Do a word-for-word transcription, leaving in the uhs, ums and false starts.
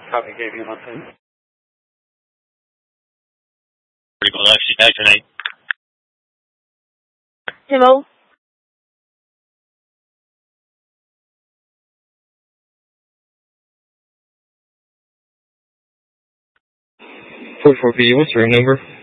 Copy, gave you one thing. Action eight. Hello. four four B, what's your room number?